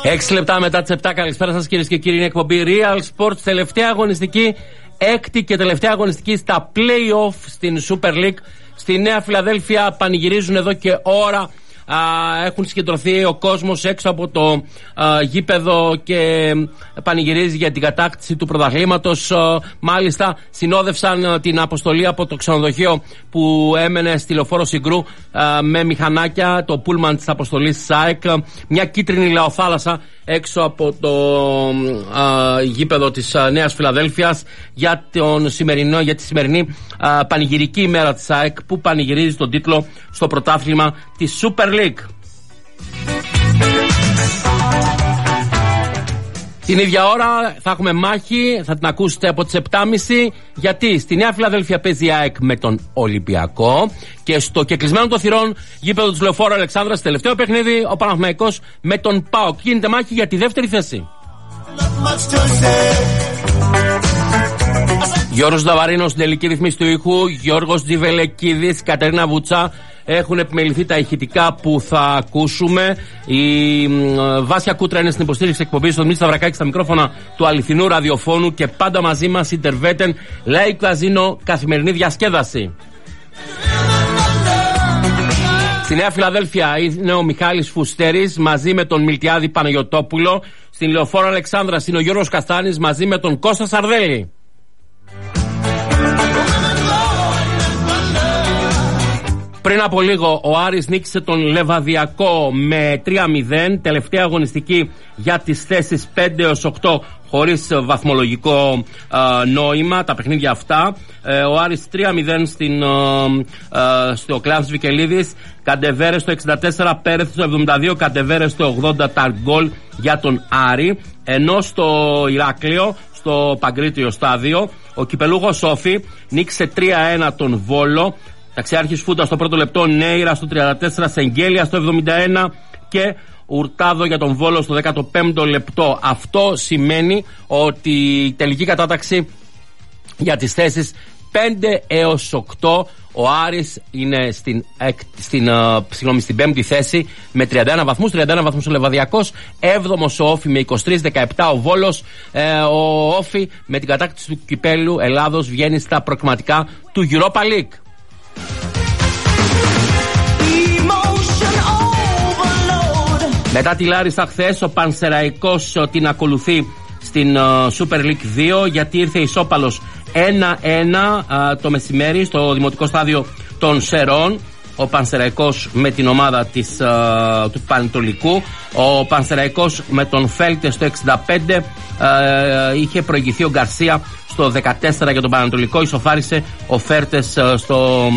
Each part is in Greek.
6 λεπτά μετά τις 7, καλησπέρα σας κυρίες και κύριοι. Είναι εκπομπή Real Sports, τελευταία αγωνιστική, έκτη και τελευταία αγωνιστική στα play-off στην Super League. Στη Νέα Φιλαδέλφια πανηγυρίζουν εδώ και ώρα. Έχουν συγκεντρωθεί ο κόσμος έξω από το γήπεδο και πανηγυρίζει για την κατάκτηση του πρωταθλήματος. Μάλιστα συνόδευσαν την αποστολή από το ξενοδοχείο που έμενε στη Λεωφόρο Συγκρού με μηχανάκια, το πούλμαν της αποστολής της ΑΕΚ, μια κίτρινη λαοθάλασσα έξω από το γήπεδο της Νέας Φιλαδέλφειας για τη σημερινή πανηγυρική ημέρα της ΑΕΚ που πανηγυρίζει τον τίτλο στο πρωτάθλημα της Super League. Την ίδια ώρα θα έχουμε μάχη, θα την ακούσετε από τις 7.30, γιατί στη Νέα Φιλαδέλφια παίζει η ΑΕΚ με τον Ολυμπιακό και στο κεκλεισμένο των θυρών γήπεδο του Λεωφόρου Αλεξάνδρας, τελευταίο παιχνίδι, ο Παναθηναϊκός με τον ΠΑΟΚ. Γίνεται μάχη για τη δεύτερη θέση. Γιώργος Δαβαρίνος στην τελική ρυθμίση του ήχου, Γιώργος Τζιβελεκίδης, Κατερίνα Βουτσά έχουν επιμεληθεί τα ηχητικά που θα ακούσουμε. Η Βάσια Κούτρα είναι στην υποστήριξη εκπομπής, στο Δημήτρη Σταυρακάκη στα μικρόφωνα του αληθινού ραδιοφώνου και πάντα μαζί μας η Τερβέτεν Λαϊκ Καζίνο, καθημερινή διασκέδαση. Στη Νέα Φιλαδέλφια είναι ο Μιχάλης Φουστέρης μαζί με τον Μιλτιάδη Παναγιωτόπουλο. Στην Λεωφόρο Αλεξάνδρας είναι ο Γιώργος Καστάνης μαζί με τον Κώστα Σαρδέλη. Πριν από λίγο ο Άρης νίκησε τον Λεβαδιακό με 3-0, τελευταία αγωνιστική για τις θέσεις 5 έως 8 χωρίς βαθμολογικό νόημα τα παιχνίδια αυτά. Ο Άρης 3-0 στο Κλάνς Βικελίδης, Καντεβέρε στο 64, Πέρεθ στο 72, Καντεβέρε στο 80 τα γκολ για τον Άρη. Ενώ στο Ηράκλειο, στο Παγκρίτιο στάδιο, ο κυπελούχος Σόφι νίκησε 3-1 τον Βόλο. Ταξιάρχης Φούντα στο πρώτο λεπτό, Νέιρα στο 34, Σεγγέλια στο 71 και Ουρτάδο για τον Βόλο στο 15ο λεπτό. Αυτό σημαίνει ότι η τελική κατάταξη για τις θέσεις 5 έως 8, ο Άρης είναι στην 5η θέση με 31 βαθμούς, 31 βαθμούς ο Λεβαδιακός, 7ος ο Όφι με 23-17 ο Βόλος. Ο Όφι με την κατάκτηση του κυπέλου Ελλάδος βγαίνει στα προκριματικά του Europa League. Μετά τη Λάρισα χθες, ο Πανσεραϊκός την ακολουθεί στην Super League 2, γιατί ήρθε ισόπαλος 1-1 το μεσημέρι στο Δημοτικό Στάδιο των Σερών. Ο Πανσεραϊκός με την ομάδα του Πανετολικού. Ο Πανσεραϊκός με τον Φέλτε στο 65, είχε προηγηθεί ο Γκαρσία στο 14 για τον Πανετολικό. Ισοφάρισε ο Φέλτε στο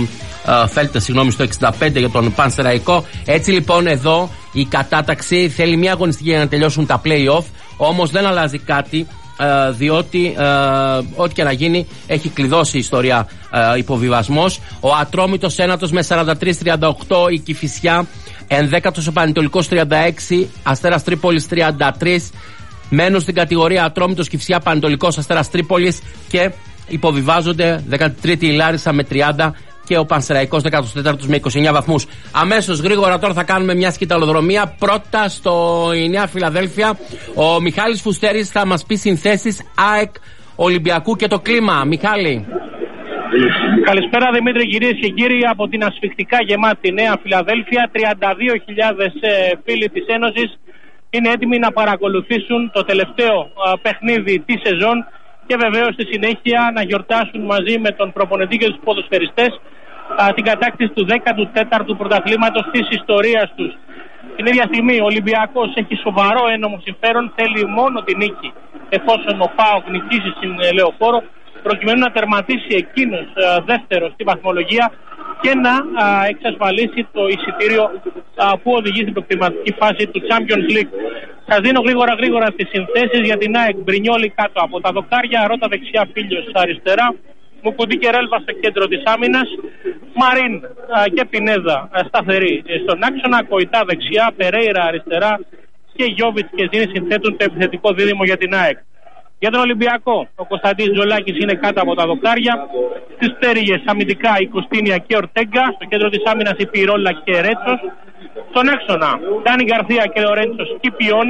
65 για τον Πανσεραϊκό. Έτσι λοιπόν εδώ η κατάταξη θέλει μια αγωνιστική για να τελειώσουν τα play-off, όμως δεν αλλάζει κάτι, διότι ό,τι και να γίνει έχει κλειδώσει η ιστορία υποβιβασμός. Ο Ατρόμητος ένατος με 43-38, η Κηφισιά ενδέκατος, ο Πανετολικός 36, Αστέρας Τρίπολης 33. Μένουν στην κατηγορία Ατρόμητος, Κηφισιά, Πανετολικός, Αστέρας Τρίπολης και υποβιβάζονται 13η η Λάρισα με 30 και ο Πανσεραϊκός 14ος με 29 βαθμούς. Αμέσως γρήγορα τώρα θα κάνουμε μια σκηταλοδρομία. Πρώτα στο Νέα Φιλαδέλφια ο Μιχάλης Φουστέρης θα μας πει συνθέσεις ΑΕΚ Ολυμπιακού και το κλίμα. Μιχάλη. Καλησπέρα Δημήτρη, κυρίες και κύριοι, από την ασφιχτικά γεμάτη Νέα Φιλαδέλφια. 32.000 φίλοι της Ένωσης είναι έτοιμοι να παρακολουθήσουν το τελευταίο παιχνίδι της σεζόν και βεβαίως στη συνέχεια να γιορτάσουν μαζί με τον προπονητή και τους ποδοσφαιριστές την κατάκτηση του 14ου πρωταθλήματος της ιστορίας τους. Την ίδια στιγμή ο Ολυμπιακός έχει σοβαρό ένομο συμφέρον, θέλει μόνο την νίκη εφόσον ο ΠΑΟΚ νικήσει στην Λεωφόρο, προκειμένου να τερματίσει εκείνος δεύτερος στη βαθμολογία και να εξασφαλίσει το εισιτήριο που οδηγεί στην προκριματική φάση του Champions League. Σας δίνω γρήγορα τις συνθέσεις για την ΑΕΚ. Μπρινιόλι κάτω από τα δοκάρια, Ρώτα δεξιά, Φίλιος αριστερά, Μουκουντή και Ρέλβα στο κέντρο της άμυνας, Μαρίν και Πινέδα σταθεροί στον άξονα, Κοϊτά δεξιά, Περέιρα αριστερά και Γιόβιτς και Ζήνη συνθέτουν το επιθετικό δίδυμο για την ΑΕΚ. Για τον Ολυμπιακό, ο Κωνσταντής Τζολάκης είναι κάτω από τα δοκάρια. Στις πτέρυγες αμυντικά η Κωστίνια και Ορτέγκα. Στο κέντρο της άμυνας η Πυρόλα και Ρέτσος. Στον άξονα, Ντάνι Γκαρθία και Λορέντσος Κιπιόνι.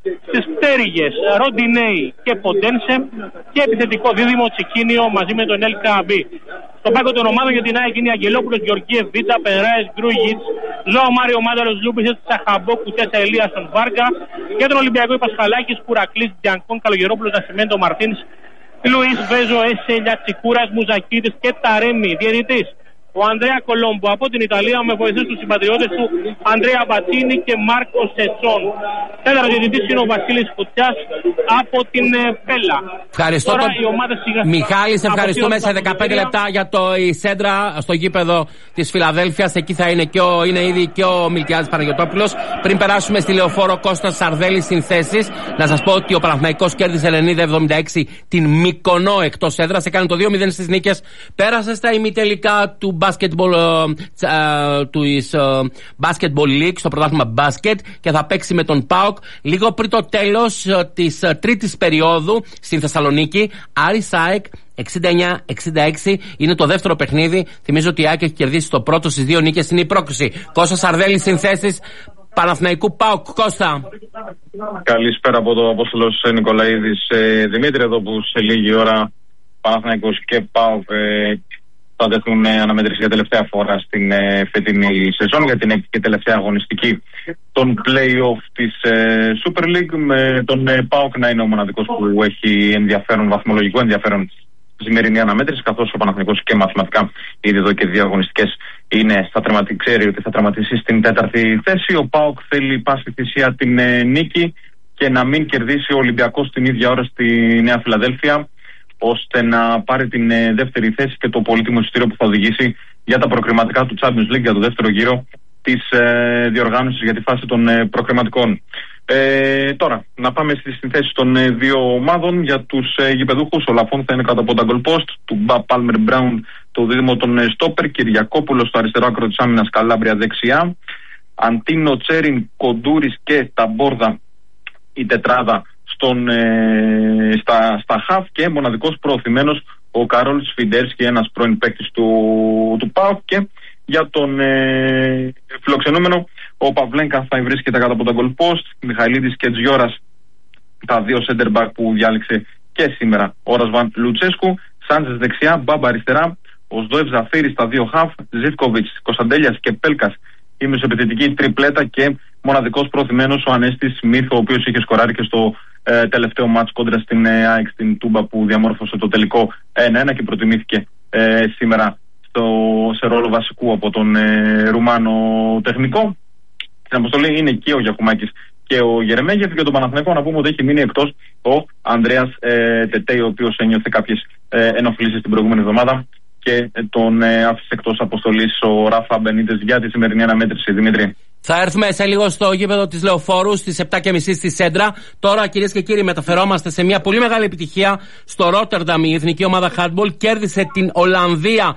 στις πτέρυγες Ροντινέη και Ποντένσε και επιθετικό δίδυμο Τσικίνιο μαζί με τον Ελ Καμπή. Στον πάγκο των ομάδων για την ΑΕΚ είναι Αγγελόπουλος, Γεωργίευ, Βίτα, Περάες, Γκρούγιτς, Ζωά Μάριο Μάνταλος, Λούπισες, Τσαχαμπό, Κουτέσα, Ελίασον, Βάρκα. Για τον Ολυμπιακό Πασχαλάκης, Κουρακλής, Τζανκόν, Καλογερόπουλος, Νασιμέντο, Μαρτίνς, Λουίς, Βέζο, Έσελια, Τσικούρας, Μουζακίδης και Ταρέμι. Διαιτητής ο Ανδρέα Κολόμπο από την Ιταλία με βοηθούς τους συμπατριώτες του Ανδρέα Μπατσίνη και Μάρκο Σετσόν. Τέταρτος διαιτητής είναι ο Βασίλης Φωτιάς από την Πέλα. Ευχαριστώ τον Μιχάλη, σε ευχαριστούμε σε 15 λεπτά για η σέντρα στο γήπεδο της Φιλαδέλφειας. Εκεί θα είναι, είναι ήδη και ο Μιλτιάδης Παναγιωτόπουλος. Πριν περάσουμε στη Λεωφόρο, Κώστας Σαρδέλης συνθέσεις. Να σας πω ότι ο Παναθηναϊκός κέρδισε 90-76 την Μυκονό εκτός έδρας. Έκανε το 2-0 στις νίκες. Πέρασε στα ημιτελικά του Basketball League, στο πρωτάθλημα μπάσκετ, και θα παίξει με τον ΠΑΟΚ λίγο πριν το τέλος της τρίτης περίοδου στην Θεσσαλονίκη. Άρης ΑΕΚ 69-66 είναι το δεύτερο παιχνίδι. Θυμίζω ότι η ΑΕΚ έχει κερδίσει το πρώτο, στις 2 νίκες είναι η πρόκριση. Κώστα Σαρδέλη, συνθέσεις Παναθηναϊκού ΠΑΟΚ. Κώστα. Καλησπέρα από το Απόστολος Νικολαίδης. Δημήτρη, εδώ που σε λίγη ώρα Παναθηναϊκός και ΠΑΟΚ θα δεθούν αναμέτρηση για τελευταία φορά στην φετινή σεζόν για την έκτη και τελευταία αγωνιστική των play-off της Super League, με τον ΠΑΟΚ να είναι ο μοναδικός που έχει ενδιαφέρον, βαθμολογικό ενδιαφέρον στη σημερινή αναμέτρηση, καθώς ο Παναθηναϊκός και μαθηματικά ήδη εδώ και 2 αγωνιστικές ξέρει ότι θα τερματίσει στην 4η θέση. Ο ΠΑΟΚ θέλει πάση θυσία την νίκη και να μην κερδίσει ο Ολυμπιακός την ίδια ώρα στη Νέα Φιλαδέλφεια, ώστε να πάρει την δεύτερη θέση και το πολύτιμο εισιτήριο που θα οδηγήσει για τα προκριματικά του Champions League για το δεύτερο γύρο της διοργάνωσης για τη φάση των προκριματικών. Τώρα, να πάμε στις θέσεις των δύο ομάδων. Για τους γηπεδούχους, ο Λαφόν θα είναι κάτω από τα goal post, του Μπα Πάλμερ Μπράουν το δίδυμο των στόπερ, Κυριακόπουλος στο αριστερό άκρο της άμυνας, Καλάμπρια δεξιά, Αντίνο, Τσέριν, Κοντούρης και Ταμπόρδα η τετράδα στα χαφ, και μοναδικός προωθημένος ο Καρόλ Σφιντέρσκι, ένας πρώην παίκτης του ΠΑΟΚ. Και για τον φιλοξενούμενο, ο Παυλένκα θα βρίσκεται κάτω από τα goal post, Μιχαηλίδης και Τζιόρας τα δύο center back που διάλεξε και σήμερα ο Ρασβάν Λουτσέσκου, Σάντζες δεξιά, Μπάμπα αριστερά, ο Σδόευ Ζαφίρη στα δύο χαφ, Ζίβκοβιτς, Κωνσταντέλιας και Πέλκας η μεσοεπιθετική τριπλέτα, και μοναδικός προωθημένος ο Ανέστης Σμιθ, ο οποίος είχε σκοράρει και στο τελευταίο μάτς κόντρα στην ΑΕΚ στην Τούμπα που διαμόρφωσε το τελικό 1-1 και προτιμήθηκε σήμερα σε ρόλο βασικού από τον Ρουμάνο τεχνικό. Στην αποστολή είναι και ο Γιακουμάκης και ο Γερεμέγεφ. Για τον Παναθηναϊκό να πούμε ότι έχει μείνει εκτός ο Ανδρέας Τετέι, ο οποίος ένιωθε κάποιες ενοχλήσεις την προηγούμενη εβδομάδα και τον άφησε εκτός αποστολής ο Ράφα Μπενίτες για τη σημερινή αναμέτρηση. Δημήτρη. Θα έρθουμε σε λίγο στο γήπεδο της Λεωφόρου στις 7.30 στη Σέντρα. Τώρα, κυρίες και κύριοι, μεταφερόμαστε σε μια πολύ μεγάλη επιτυχία στο Ρότερνταμ. Η εθνική ομάδα handball κέρδισε την Ολλανδία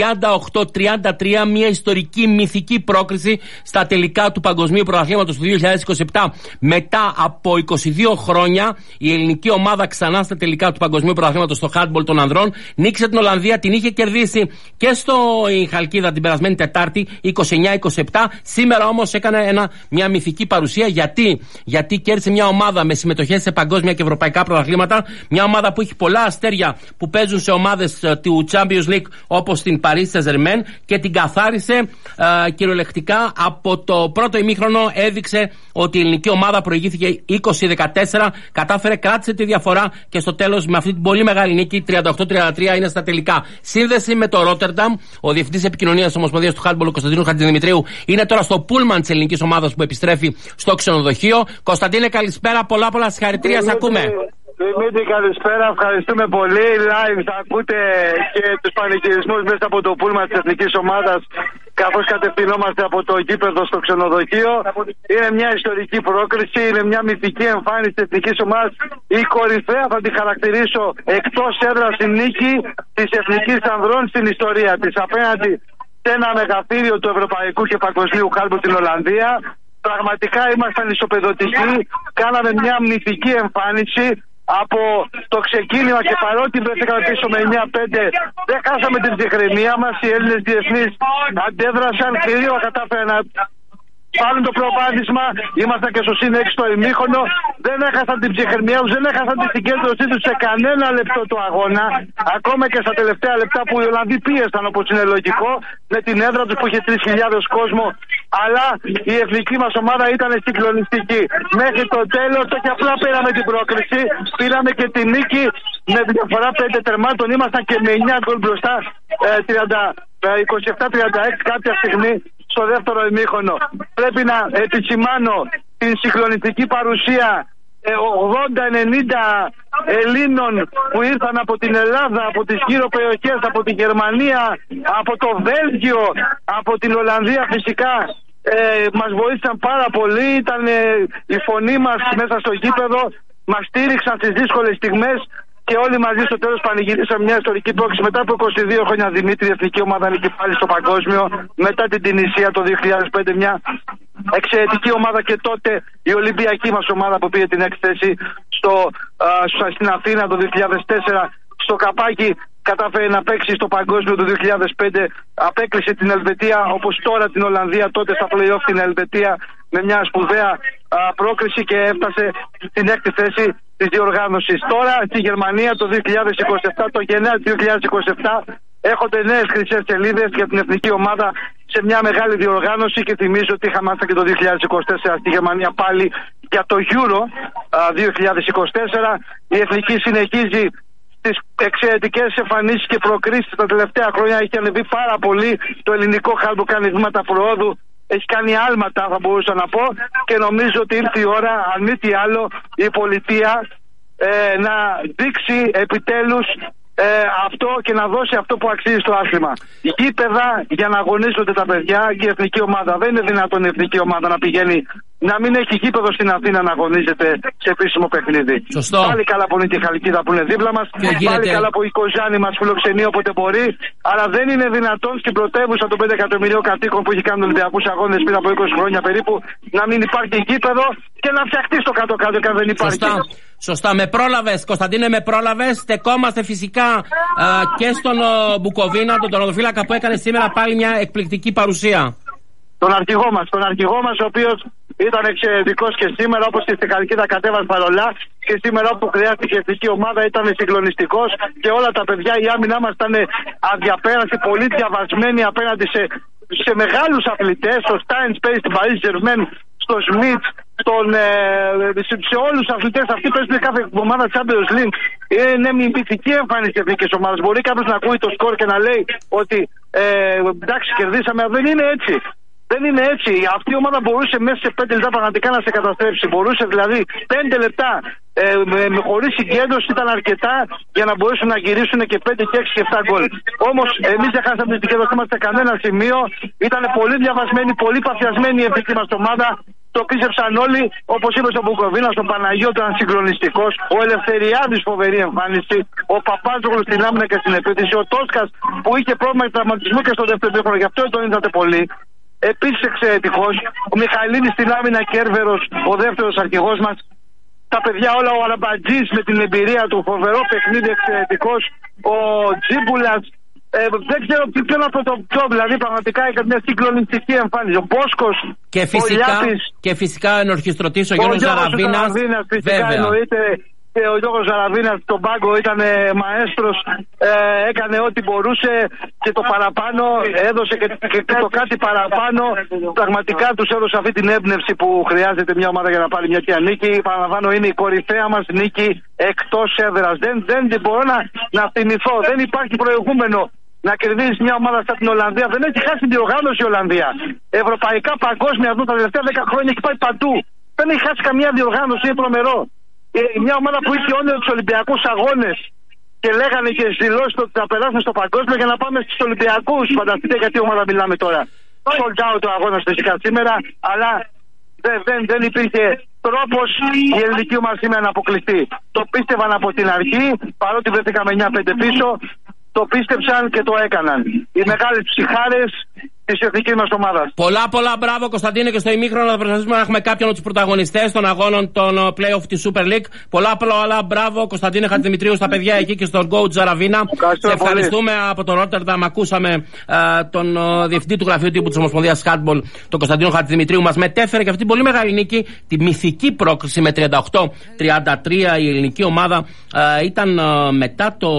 38-33, μια ιστορική μυθική πρόκριση στα τελικά του Παγκοσμίου Πρωταθλήματος του 2027. Μετά από 22 χρόνια, η ελληνική ομάδα ξανά στα τελικά του Παγκοσμίου Πρωταθλήματος στο handball των ανδρών νίκησε την Ολλανδία. Την είχε κερδίσει και στο Χαλκίδα την περασμένη Τετάρτη 29-27. Σήμερα όμως έκανε μια μυθική παρουσία. Γιατί κέρδισε μια ομάδα με συμμετοχές σε παγκόσμια και ευρωπαϊκά πρωταθλήματα. Μια ομάδα που έχει πολλά αστέρια που παίζουν σε ομάδες του Champions League όπως την Paris Saint-Germain, και την καθάρισε κυριολεκτικά. Από το πρώτο ημίχρονο έδειξε ότι η ελληνική ομάδα προηγήθηκε 20-14, κράτησε τη διαφορά και στο τέλος με αυτή την πολύ μεγάλη νίκη 38-33 είναι στα τελικά. Σύνδεση με το Ρότερνταμ. Ο διευθυντής επικοινωνίας της Ομοσπονδίας του Handball, ο Κωνσταντίνου Χατζηδημητρίου, είναι τώρα στο πούλμαν της ελληνικής ομάδας που επιστρέφει στο ξενοδοχείο. Κωνσταντίνε, καλησπέρα, πολλά συγχαρητήρια, σ' ακούμε. Δημήτρη, καλησπέρα, ευχαριστούμε πολύ. Live θα ακούτε και τους πανηγυρισμούς μέσα από το πούλμαν της εθνικής ομάδας, καθώς κατευθυνόμαστε από το γήπεδο στο ξενοδοχείο. Είναι μια ιστορική πρόκριση, είναι μια μυθική εμφάνιση της εθνικής ομάδας. Η κορυφαία, θα τη χαρακτηρίσω, εκτός έδρας η νίκη της εθνικής ανδρών στην ιστορία της, απέναντι σε ένα μεγαθύριο του ευρωπαϊκού και παγκοσμίου handball την Ολλανδία. Πραγματικά ήμασταν ισοπεδωτικοί, κάναμε μια μυθική εμφάνιση από το ξεκίνημα, και παρότι βρεθήκαμε πίσω με 9-5, δεν χάσαμε την ψυχραιμία μας. Οι Έλληνες διεθνείς αντέδρασαν, κυρίως κατάφεραν πάρουν το προβάδισμα. Ήμασταν και στο +6 στο ημίχρονο. Δεν έχασαν την ψυχραιμία τους, δεν έχασαν τη συγκέντρωσή τους σε κανένα λεπτό του αγώνα. Ακόμα και στα τελευταία λεπτά που οι Ολλανδοί πίεσαν, όπως είναι λογικό, με την έδρα τους που είχε 3.000 κόσμο. Αλλά η εθνική μας ομάδα ήταν συγκλονιστική. Μέχρι το τέλος, όχι απλά πήραμε την πρόκριση, πήραμε και τη νίκη με διαφορά 5 τερμάτων. Ήμασταν και με 9 γκολ μπροστά, 27-36 κάποια στιγμή στο δεύτερο ημίχρονο. Πρέπει να επισημάνω την συγκλονιστική παρουσία 80-90 Ελλήνων που ήρθαν από την Ελλάδα, από τις γύρω περιοχές, από τη Γερμανία, από το Βέλγιο, από την Ολλανδία φυσικά. Μας βοήθησαν πάρα πολύ, ήταν η φωνή μας μέσα στο γήπεδο, μας στήριξαν στις δύσκολες στιγμές και όλοι μαζί στο τέλος πανηγυρίσαμε μια ιστορική πρόκληση. Μετά από 22 χρόνια, Δημήτρη, η εθνική ομάδα είναι και πάλι στο παγκόσμιο. Μετά την Τινησία το 2005, μια εξαιρετική ομάδα, και τότε η Ολυμπιακή μας ομάδα που πήρε την έκθεση στην Αθήνα το 2004. Στο καπάκι κατάφερε να παίξει στο παγκόσμιο του 2005. Απέκλεισε την Ελβετία, όπως τώρα την Ολλανδία, τότε στα play-off την Ελβετία, με μια σπουδαία πρόκριση, και έφτασε στην 6η θέση της διοργάνωσης. Τώρα στη Γερμανία το 2027, το Γενάρη του 2027, έχονται νέες χρυσές σελίδες για την εθνική ομάδα σε μια μεγάλη διοργάνωση, και θυμίζω ότι είχαμε και το 2024 στη Γερμανία πάλι για το Euro 2024. Η εθνική συνεχίζει τις εξαιρετικές εμφανίσεις και προκρίσεις τα τελευταία χρόνια. Έχει ανεβεί πάρα πολύ το ελληνικό χάλμπο, κάνει βήματα προόδου, έχει κάνει άλματα, θα μπορούσα να πω, και νομίζω ότι ήρθε η ώρα, αν μη τι άλλο, η πολιτεία να δείξει επιτέλους αυτό και να δώσει αυτό που αξίζει στο άθλημα. Γήπεδα για να αγωνίζονται τα παιδιά και η εθνική ομάδα. Δεν είναι δυνατόν η εθνική ομάδα να πηγαίνει, να μην έχει γήπεδο στην Αθήνα να αγωνίζεται σε επίσημο παιχνίδι. Σωστό. Πάλι καλά που είναι και η Χαλκίδα που είναι δίπλα μας. Πάλι καλά που η Κοζάνη μας φιλοξενεί όποτε μπορεί. Αλλά δεν είναι δυνατόν στην πρωτεύουσα των 5 εκατομμυρίων κατοίκων που έχει κάνει Ολυμπιακούς αγώνες πριν από 20 χρόνια περίπου, να μην υπάρχει γήπεδο και να φτιαχτεί στο κάτω-κάτω και αν δεν υπάρχει. Σωστά. Με πρόλαβες, Κωνσταντίνε, με πρόλαβες. Στεκόμαστε φυσικά και στον Μπουκοβίνα, τον τερματοφύλακα που έκανε σήμερα πάλι μια εκπληκτική παρουσία. Τον αρχηγό μας, ο οποίος ήταν εξαιρετικός και σήμερα, όπως και στη Χαλκίδα κατέβασε παρολά, και σήμερα όπου χρειάστηκε η εθνική ομάδα ήταν συγκλονιστικός, και όλα τα παιδιά, η άμυνά μας ήταν αδιαπέραστη, πολύ διαβασμένη απέναντι σε μεγάλους αθλητές, στο Stein Space, στην Paris Germain, στο Σμιτ, σε όλους τους αθλητές. Αυτοί παίζουν κάθε εβδομάδα Champions League. Είναι μια μυθική εμφάνιση της εθνικής ομάδας. Μπορεί κάποιος να ακούει το σκορ και να λέει ότι εντάξει, κερδίσαμε, αλλά δεν είναι έτσι. Δεν είναι έτσι. Αυτή η ομάδα μπορούσε μέσα σε 5 λεπτά πραγματικά να σε καταστρέψει. Μπορούσε δηλαδή 5 λεπτά χωρίς συγκέντρωση ήταν αρκετά για να μπορέσουν να γυρίσουν και 5 και 6 και 7 γκολ. Όμως εμείς δεν χάσαμε την συγκέντρωσή μας σε κανένα σημείο. Ήταν πολύ διαβασμένη, πολύ παθιασμένη η εθνική μας ομάδα. Το πίστεψαν όλοι, όπως είπε στον Μπουκοβίνα, στον Παναγιώτο ήταν συγκλονιστικός. Ο Ελευθεριάδης φοβερή εμφάνιση. Ο Παπάζογλου στην άμυνα και στην επίθεση. Ο Τόσκας που είχε πρόβλημα τραυματισμού και στο δεύτερο χρόνο, γι' αυτό τον είδατε πολύ. Επίσης εξαιρετικός. Ο Μιχαηλίδης στην άμυνα, Κέρβερος, ο δεύτερος αρχηγός μας. Τα παιδιά όλα, ο Αραμπατζής με την εμπειρία του, φοβερό παιχνίδι, εξαιρετικός. Ο Τζίμπουλας, δεν ξέρω ποιο να το πω, δηλαδή πραγματικά έκανε μια συγκλονιστική εμφάνιση. Ο Μπόσκος, ο Λιάπης. Και φυσικά ο ενορχιστρωτής ο Γιώργος Ζαραβίνας. Φυσικά εννοείται. Και ο Γιώργος Ζαραβίνας στον πάγκο ήταν μαέστρος, έκανε ό,τι μπορούσε και το παραπάνω, έδωσε και το κάτι παραπάνω. Πραγματικά τους έδωσε αυτή την έμπνευση που χρειάζεται μια ομάδα για να πάρει μια τέτοια νίκη. Παραλαμβάνω, είναι η κορυφαία μας νίκη εκτός έδρας. Δεν μπορώ να θυμηθώ, δεν υπάρχει προηγούμενο να κερδίσει μια ομάδα σαν την Ολλανδία. Δεν έχει χάσει την διοργάνωση η Ολλανδία. Ευρωπαϊκά, παγκόσμια εδώ τα τελευταία 10 χρόνια έχει πάει παντού. Δεν έχει χάσει καμία διοργάνωση, είναι τρομερό. Μια ομάδα που είχε όνειρο τους Ολυμπιακούς αγώνες και λέγανε και δηλώσει ότι θα περάσουμε στο παγκόσμιο για να πάμε στους Ολυμπιακούς. Φανταστείτε γιατί ομάδα μιλάμε τώρα. Sold out ο αγώνας φυσικά σήμερα, αλλά δεν υπήρχε τρόπος η ελληνική ομάδα σήμερα να αποκλειστεί. Το πίστευαν από την αρχή, παρότι βρεθήκαμε 9-5 πίσω. Το πίστεψαν και το έκαναν. Οι μεγάλες ψυχάρες, της εθνικής μας ομάδας. Πολλά μπράβο Κωνσταντίνε, και στο ημίχρονο θα προσπαθήσουμε να έχουμε κάποιον από τους πρωταγωνιστές των αγώνων των play-off της Super League. Πολλά μπράβο Κωνσταντίνε Χατζημητρίου στα παιδιά εκεί και στον coach Ζαραβίνα. Σε ευχαριστούμε από το Ρότερνταμ. Ακούσαμε τον διευθυντή του γραφείου τύπου της Ομοσπονδίας Handball, τον Κωνσταντίνο Χατζημητρίου. Μας μετέφερε και αυτή την πολύ μεγάλη νίκη, τη μυθική πρόκριση με 38-33. Η ελληνική ομάδα ήταν μετά το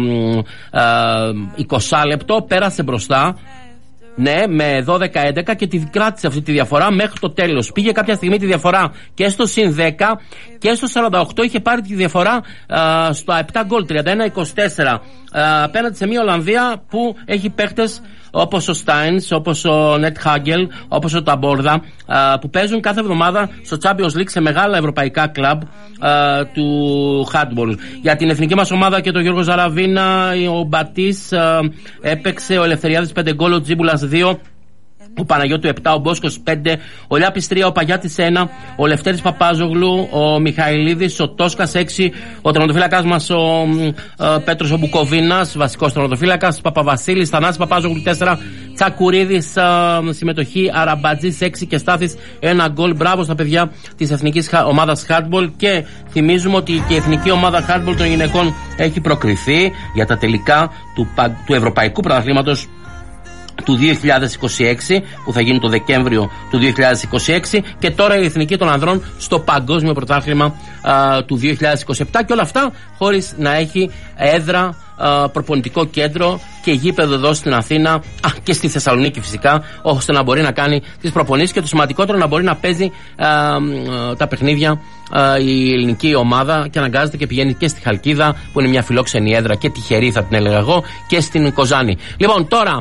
20 λεπτό, πέρασε μπροστά. Ναι, με 12-11 και τη κράτησε αυτή τη διαφορά μέχρι το τέλος. Πήγε κάποια στιγμή τη διαφορά και στο συν 10 και στο 48 είχε πάρει τη διαφορά στο 7 γκολ, 31-24. Απέναντι σε μια Ολλανδία που έχει παίχτες όπως ο Στάινς, όπως ο Νετ Χάγκελ, όπως ο Ταμπόρδα, που παίζουν κάθε εβδομάδα στο Champions League σε μεγάλα ευρωπαϊκά κλαμπ του handball. Για την εθνική μας ομάδα και τον Γιώργο Ζαραβίνα, ο Μπατής έπαιξε, ο Ελευθεριάδης 5 γκολ, ο Τζίμπουλας 2, ο Παναγιώτου 7, ο Μπόσκος 5, ο Λιάπης 3, ο Παγιάτης 1, ο Λευτέρης Παπάζογλου, ο Μιχαηλίδης, ο Τόσκας 6, ο τερματοφύλακας μας ο Πέτρος ο Μπουκοβίνας, βασικός τερματοφύλακας, Παπαβασίλης, Θανάσης Παπάζογλου 4, Τσακουρίδης συμμετοχή, Αραμπατζής 6 και Στάθης 1 γκολ. Μπράβο στα παιδιά της εθνικής ομάδας handball, και θυμίζουμε ότι και η εθνική ομάδα handball των γυναικών έχει προκριθεί για τα τελικά του Ευρωπαϊκού Πρωταθλήματος του 2026, που θα γίνει το Δεκέμβριο του 2026, και τώρα η εθνική των ανδρών στο Παγκόσμιο Πρωτάθλημα του 2027, και όλα αυτά χωρίς να έχει έδρα, προπονητικό κέντρο και γήπεδο εδώ στην Αθήνα και στη Θεσσαλονίκη φυσικά, ώστε να μπορεί να κάνει τις προπονήσεις και το σημαντικότερο να μπορεί να παίζει τα παιχνίδια η ελληνική ομάδα, και αναγκάζεται και πηγαίνει και στη Χαλκίδα που είναι μια φιλόξενη έδρα και τυχερή θα την έλεγα εγώ, και στην Κοζάνη. Λοιπόν, τώρα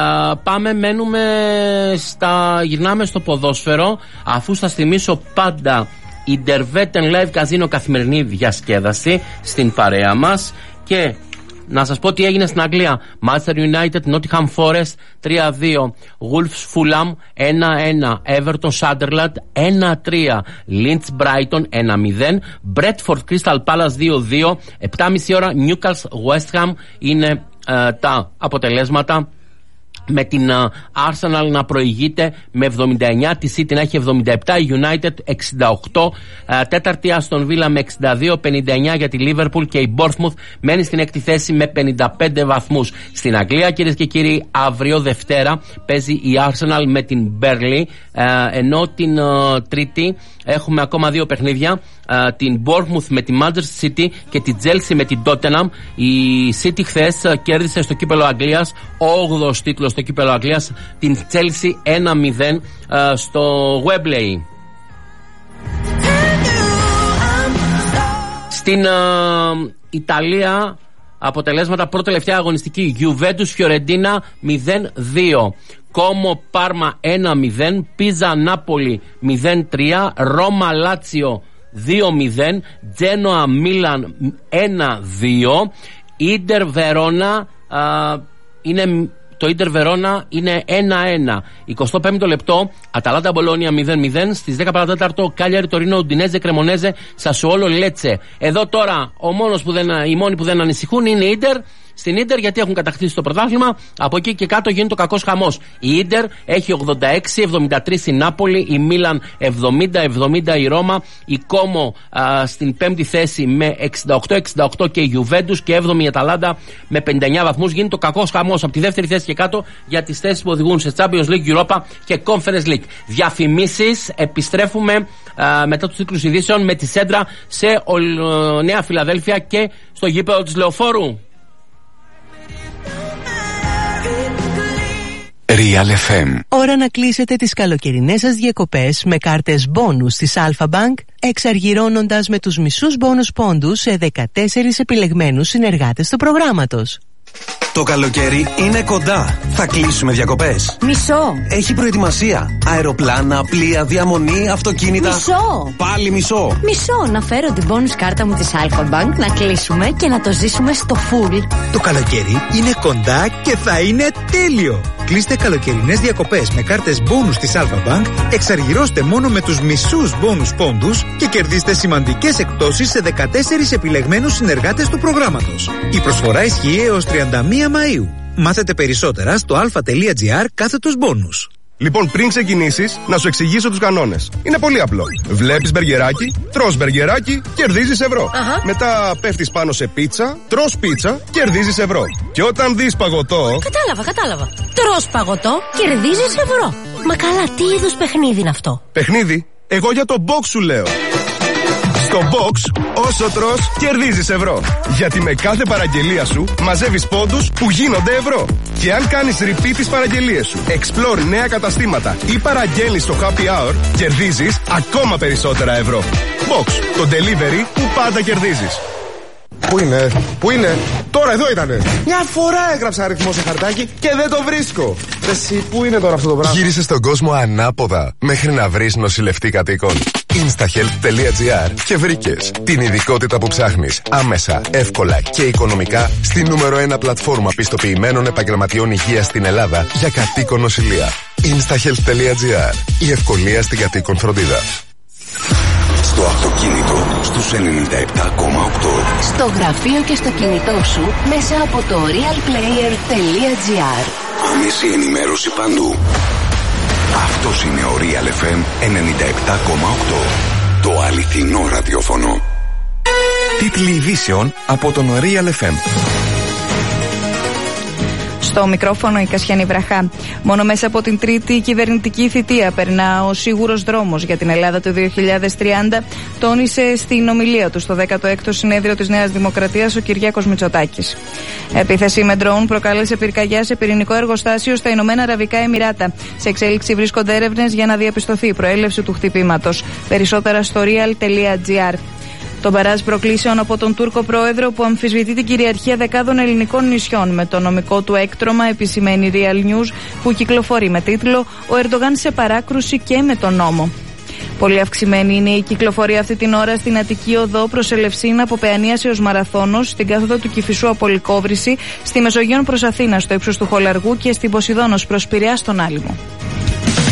γυρνάμε στο ποδόσφαιρο, αφού σας θυμίσω πάντα Intervetten Live Casino, καθημερινή διασκέδαση στην παρέα μας. Και να σας πω τι έγινε στην Αγγλία. Manchester United, Nottingham Forest 3-2, Wolves Fulham 1-1, Everton Sunderland 1-3, Leeds Brighton 1-0, Bradford Crystal Palace 2-2, 7.30 ώρα Newcastle West Ham είναι τα αποτελέσματα, με την Arsenal να προηγείται με 79, τη City να έχει 77, η United 68, τέταρτη Aston Villa με 62-59 για τη Liverpool, και η Bournemouth μένει στην έκτη θέση με 55 βαθμούς. Στην Αγγλία, κυρίες και κύριοι, αύριο Δευτέρα παίζει η Arsenal με την Burnley, ενώ την Τρίτη έχουμε ακόμα δύο παιχνίδια, την Bournemouth με τη Manchester City και την Chelsea με την Tottenham. Η City χθες κέρδισε στο κύπελλο Αγγλίας, 8ος τίτλος στο κύπελλο Αγγλίας, την Chelsea 1-0 στο Wembley. Στην Ιταλία αποτελέσματα πρώτη-τελευταία αγωνιστική: Juventus Fiorentina 0-2, Como Parma 1-0, Pisa Napoli 0-3, Roma Lazio 2-0, Genoa Milan 1-2, Inter Verona είναι... Το Ίντερ Βερόνα είναι 1-1. 25ο λεπτό, Αταλάντα Μπολόνια 0-0. Στις 10 παρατέταρτο, Κάλιαρι Τωρίνο, Ουντινέζε Κρεμονέζε, Σασουόλο Λέτσε. Εδώ τώρα οι μόνοι που δεν ανησυχούν είναι η Ίντερ. Στην Ίντερ, γιατί έχουν κατακτήσει το πρωτάθλημα. Από εκεί και κάτω γίνεται ο κακός χαμός. Η Ίντερ έχει 86-73 η Νάπολη, η Μίλαν 70-70 η Ρώμα, η Κόμο στην πέμπτη θέση με 68-68 και η Γιουβέντους, και 7η η Αταλάντα με 59 βαθμούς. Γίνεται ο κακός χαμός από τη δεύτερη θέση και κάτω για τις θέσεις που οδηγούν σε Champions League, Europa και Conference League. Διαφημίσεις, επιστρέφουμε μετά τους τίτλους ειδήσεων με τη σέντρα σε Νέα Φιλαδέλφια και στο γήπεδο της Λεωφόρου. Real FM. Ώρα να κλείσετε τις καλοκαιρινές σας διακοπές με κάρτες μπόνους της Alpha Bank, εξαργυρώνοντας με τους μισούς μπόνους πόντους σε 14 επιλεγμένους συνεργάτες του προγράμματος. Το καλοκαίρι είναι κοντά. Θα κλείσουμε διακοπές. Μισό. Έχει προετοιμασία. Αεροπλάνα, πλοία, διαμονή, αυτοκίνητα. Μισό. Πάλι μισό. Μισό. Να φέρω την bonus κάρτα μου της Alpha Bank, να κλείσουμε και να το ζήσουμε στο full. Το καλοκαίρι είναι κοντά και θα είναι τέλειο. Κλείστε καλοκαιρινές διακοπές με κάρτες bonus της Alpha Bank, εξαργυρώστε μόνο με τους μισούς bonus πόντους και κερδίστε σημαντικές εκπτώσεις σε 14 επιλεγμένους συνεργάτες του προγράμματος. Η προσφορά ισχύει έως 31 Μαΐου. Μάθετε περισσότερα στο alpha.gr/bonus. Λοιπόν, πριν ξεκινήσεις, να σου εξηγήσω τους κανόνες. Είναι πολύ απλό. Βλέπεις μπεργκεράκι, τρως μπεργκεράκι, κερδίζεις ευρώ. Μετά πέφτεις πάνω σε πίτσα, τρως πίτσα, κερδίζεις ευρώ. Και όταν δεις παγωτό. Κατάλαβα. Τρως παγωτό, κερδίζεις ευρώ. Μα καλά, τι είδους παιχνίδι είναι αυτό? Παιχνίδι? Εγώ για το box σου λέω. Στο box, όσο τρως, κερδίζεις ευρώ. Γιατί με κάθε παραγγελία σου μαζεύεις πόντους που γίνονται ευρώ. Και αν κάνεις repeat τις παραγγελίες σου, explore νέα καταστήματα ή παραγγέλνεις στο happy hour, κερδίζεις ακόμα περισσότερα ευρώ. Box, το delivery που πάντα κερδίζεις. Πού είναι? Τώρα εδώ ήτανε. Μια φορά έγραψα αριθμό σε χαρτάκι και δεν το βρίσκω. Εσύ, πού είναι τώρα αυτό το πράγμα? Γύρισε στον κόσμο ανάποδα μέχρι να βρεις νοσηλευτή κατοίκων. Instahealth.gr και βρήκες την ειδικότητα που ψάχνεις άμεσα, εύκολα και οικονομικά στη νούμερο 1 πλατφόρμα πιστοποιημένων επαγγελματιών υγείας στην Ελλάδα για κατοίκον νοσηλεία. Instahealth.gr. Η ευκολία στην κατοίκον φροντίδα. Στο αυτοκίνητο στους 97,8. Στο γραφείο και στο κινητό σου μέσα από το realplayer.gr. Άμεση ενημέρωση παντού. Αυτός είναι ο Real FM 97,8. Το αληθινό ραδιόφωνο. Τίτλοι ειδήσεων από τον Real FM. Στο μικρόφωνο η Κασιανή Βραχά. Μόνο μέσα από την τρίτη κυβερνητική θητεία περνά ο σίγουρος δρόμος για την Ελλάδα του 2030, τόνισε στην ομιλία του στο 16ο συνέδριο της Νέας Δημοκρατίας ο Κυριάκος Μητσοτάκης. Επίθεση με ντρόουν προκάλεσε πυρκαγιά σε πυρηνικό εργοστάσιο στα Ηνωμένα Αραβικά Εμιράτα. Σε εξέλιξη βρίσκονται έρευνες για να διαπιστωθεί η προέλευση του χτυπήματος. Περισσότερα στο real.gr. Το μπαράζ προκλήσεων από τον Τούρκο πρόεδρο που αμφισβητεί την κυριαρχία δεκάδων ελληνικών νησιών με το νομικό του έκτρωμα, επισημαίνει Real News, που κυκλοφορεί με τίτλο «Ο Ερντογάν σε παράκρουση και με τον νόμο». Πολύ αυξημένη είναι η κυκλοφορία αυτή την ώρα στην Αττική Οδό προς Ελευσίνα από Παιανίας έως Μαραθώνος, στην κάθοδο του Κηφισού από Λυκόβρηση, στη Μεσογείων προς Αθήνα στο ύψος του Χολαργού και στην Ποσειδώνος προς Πειραιά στον Άλυμο.